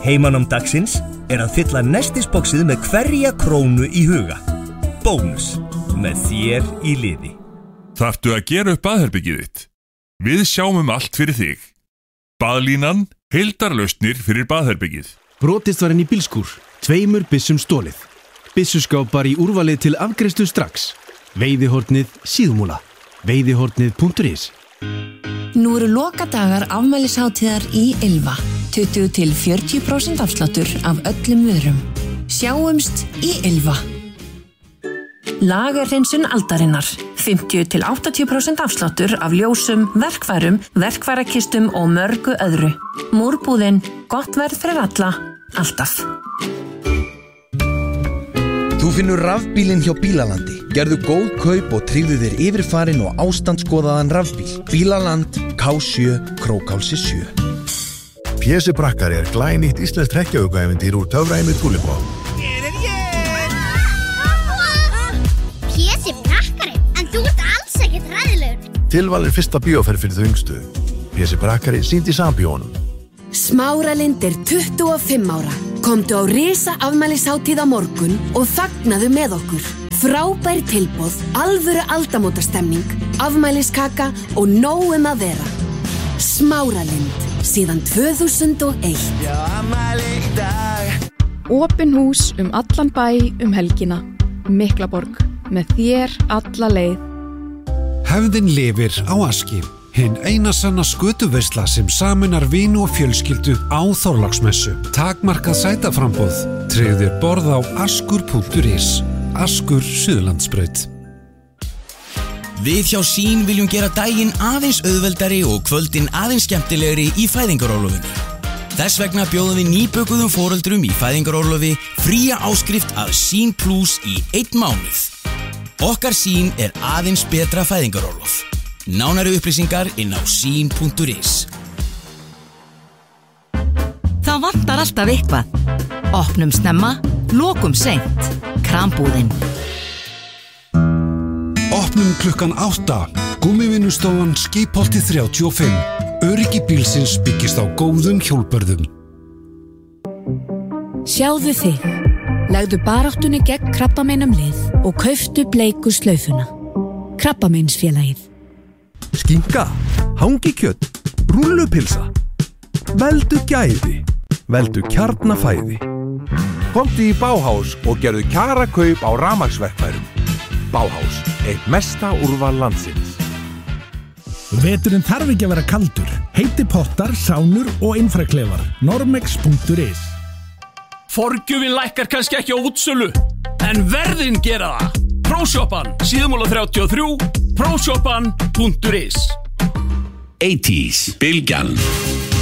Heimanám dagsins að fylla nestisboxið með hverja krónu í huga. Bónus, með þér í liði. Þarftu að gera upp baðherbergið þitt? Við sjáum allt fyrir þig. Baðlínan, heildarlausnir fyrir baðherbergið. Brotist var inn í bílskúr, 2 byssum stolið. Byssuskápar í úrvalið til afgreiðslu strax. Veiðihornið síðumúla. Veiðihornið.is. Nú eru lokadagar afmælishátíðar í Ylva. 20-40% afsláttur af öllum vörum. Sjáumst í Ylva. Lagerhreinsun aldarinnar. 50-80% afsláttur af ljósum, verkfærum, verkfærakistum og mörgu öðru. Múrbúðin, gott verð fyrir alla, alltaf. Þú finnur rafbílinn hjá Bílalandi. Gerðu góð kaup og tryggðu þér yfirfarinn og ástandsskoðaðan rafbíl. Bílaland, K7, Krókálsi 7. Pési Brakkari glænýtt íslenskt hrekkjavökuævintýr úr töfraheimi Túlipó. Pési Brakkari, en þú ert alls ekkert hræðilegur. Tilvalin fyrsta bíóferð fyrir þau yngstu. Pési Brakkari sýnt í Sambíónum. Smáralind 25 ára. Komdu á risa afmælishátíð á morgun og fagnaðu með okkur. Frábær tilboð, alvöru aldamótastemning, afmæliskaka og nóg að vera. Smáralind, síðan 2001. Opin hús allan bæ helgina. Miklaborg, með þér alla leið. Hefðin lifir á Aski. Hinn eina sanna skötuveisla sem sameinar vini og fjölskyldu á Þorláksmessu. Takmarkað sætaframboð. Tryggðu þér borð á askur.is. Askur Suðurlandsbraut. Við hjá Sín viljum gera daginn aðeins auðveldari og kvöldin aðeins skemmtilegri í fæðingarorlofinu. Þess vegna bjóðum við nýbökuðum foreldrum í fæðingarorlofi fría áskrift af Sín Plus í 1 mánuð. Okkar Sín aðeins betra fæðingarorlof. Nánari upplýsingar inn á sín.is. Það vantar alltaf eitthvað. Opnum snemma, lokum seint. Krambúðin. Opnum klukkan 8. Gúmmivinnustofan Skipholti 35. Öryggi bílsins byggist á góðum hjólbörðum. Sjáðu þig. Legðu baráttunni gegn krabbameinum lið og kauftu bleiku slaufuna. Krabbameinsfélagið. Skinka, hangikjöt, rúllupilsa. Veldu gæði, veldu kjarnafæði. Komdu í Bauhaus og gerðu kjarakaup á rafmagnsverkfærum. Bauhaus, eitt mesta úrval landsins. Veturinn þarf ekki að vera kaldur. Heiti pottar, sánur og infraklefar. Normex.is. Forgjöfin lækkar kannski ekki á útsölu, en verðin gera það. Próshoppan, síðumúla 33, próshoppan.is. 80s, Bylgjan.